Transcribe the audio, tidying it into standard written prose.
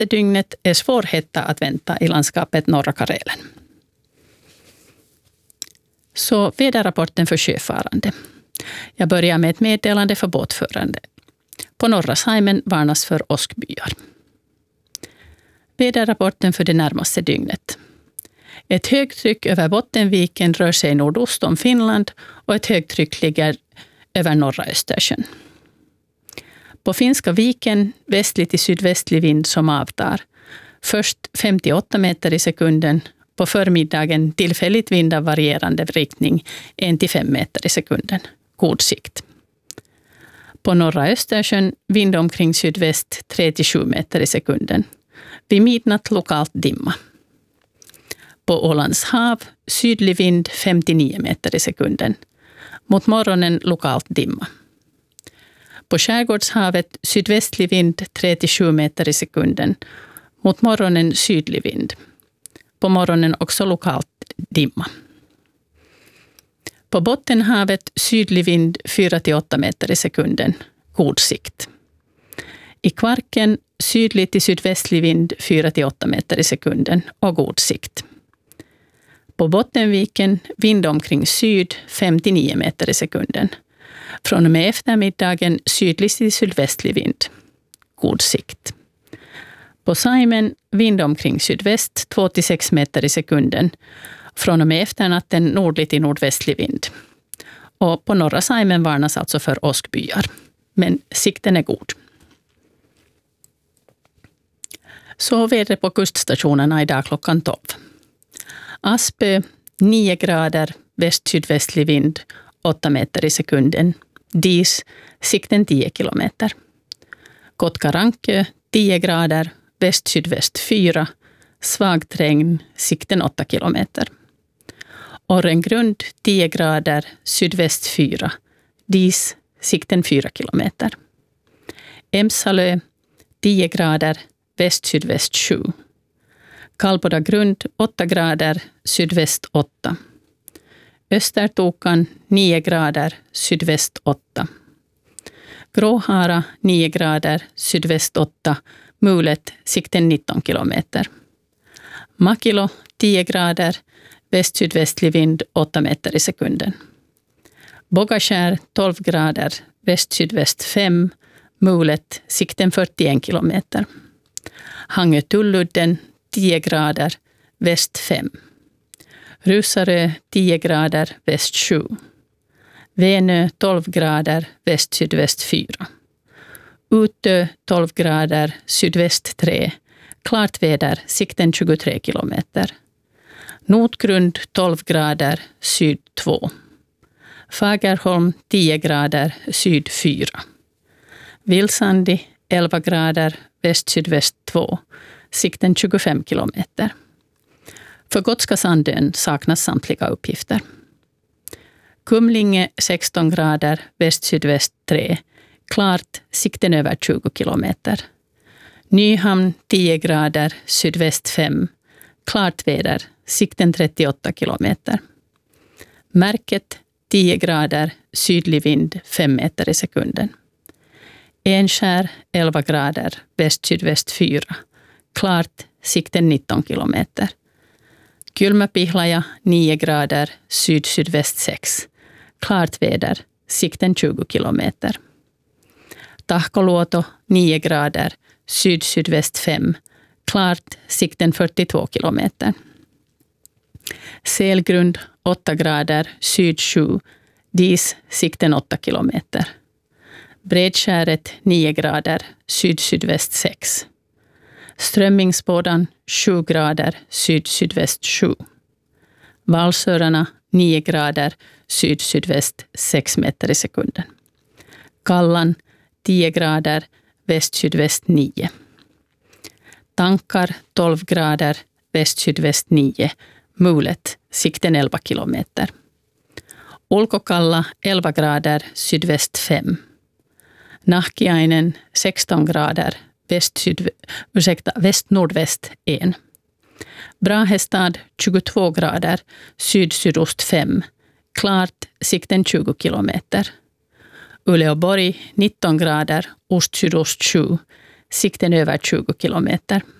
närmaste dygnet är svår hetta att vänta i landskapet norra Karelen. Så väderrapporten för sjöfarande. Jag börjar med ett meddelande för båtförande. På norra Saimen varnas för åskbyar. Väderrapporten för det närmaste dygnet. Ett högtryck över Bottenviken rör sig nordost om Finland och ett högtryck ligger över norra Östersjön. På Finska viken västlig till sydvästlig vind som avtar. Först 58 meter i sekunden. På förmiddagen tillfälligt vind av varierande riktning 1-5 meter i sekunden. God sikt. På norra Östersjön vind omkring sydväst 3-7 meter i sekunden. Vid midnatt lokalt dimma. På Ålands hav sydlig vind 59 meter i sekunden. Mot morgonen lokalt dimma. På Skärgårdshavet sydvästlig vind 3-7 meter i sekunden. Mot morgonen sydlig vind. På morgonen också lokalt dimma. På Bottenhavet sydlig vind 4-8 meter i sekunden. God sikt. I Kvarken sydlig till sydvästlig vind 4-8 meter i sekunden och god sikt. På Bottenviken vind omkring syd 59 meter i sekunden. Från och med eftermiddagen sydlig till sydvästlig vind. God sikt. På Saimen vind omkring sydväst 2-6 meter i sekunden. Från och med efternatten nordlig till nordvästlig vind. Och på norra Saimen varnas alltså för åskbyar. Men sikten är god. Så vädret på kuststationerna idag klockan 12. Aspö 9 grader, väst-sydvästlig vind 8 meter i sekunden. Dis, sikten 10 kilometer. Kotkarankö 10 grader, väst-sydväst 4, svagt regn, sikten 8 kilometer. Orrengrund 10 grader, sydväst 4, dis, sikten 4 kilometer. Emsalö 10 grader, väst-sydväst 7. Kalbodagrund 8 grader, sydväst 8. Östertokan 9 grader, sydväst 8. Gråhara 9 grader, sydväst 8. Mulet, sikten 19 kilometer. Makilo 10 grader, väst-sydvästlig vind 8 meter i sekunden. Bogaskär 12 grader, väst-sydväst 5. Mulet, sikten 41 kilometer. Hangö-Tulludden 10 grader, väst 5. Rusarö 10 grader, väst 7. Venö 12 grader, väst-sydväst 4. Utö 12 grader, sydväst 3. Klart väder, sikten 23 kilometer. Notgrund 12 grader, syd 2. Fagerholm 10 grader, syd 4. Vilsandi 11 grader, väst-sydväst 2. Sikten 25 kilometer. För Gotska Sandön saknas samtliga uppgifter. Kumlinge 16 grader, väst-sydväst 3. Klart, sikten över 20 kilometer. Nyhamn 10 grader, sydväst 5. Klart väder, sikten 38 kilometer. Märket 10 grader, sydlig vind 5 meter i sekunden. Enskär 11 grader, väst-sydväst 4. Klart, sikten 19 kilometer. Kylmäpihlaja 9 grader, syd-sydväst 6. Klart väder, sikten 20 kilometer. Tahkoluoto 9 grader, syd-sydväst 5. Klart, sikten 42 kilometer. Selgrund 8 grader, syd 7. Dis, sikten 8 kilometer. Bredskäret 9 grader, syd-sydväst 6. Strömmingsbådan 7 grader, syd-sydväst 7. Valsörarna 9 grader, syd-sydväst 6 meter i sekunden. Kallan 10 grader, väst-sydväst 9. Tankar 12 grader, väst-sydväst 9. Mulet, sikten 11 kilometer. Ulkokalla 11 grader, sydväst 5. Nahkiainen 16 grader, väst-nordväst 1. Brahestad 22 grader, syd-sydost 5. Klart, sikten 20 kilometer. Uleåborg 19 grader, ost-sydost 7. sikten över 20 kilometer.